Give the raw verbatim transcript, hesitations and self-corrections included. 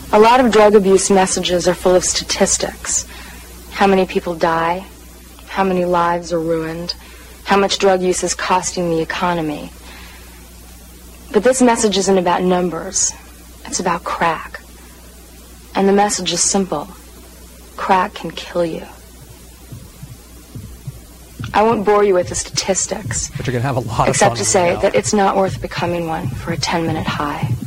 A lot of drug abuse messages are full of statistics. How many people die, how many lives are ruined, how much drug use is costing the economy. But this message isn't about numbers. It's about crack. And the message is simple. Crack can kill you. I won't bore you with the statistics. But you're going to have a lot of fun. Except to say that it's not worth becoming one for a ten-minute high.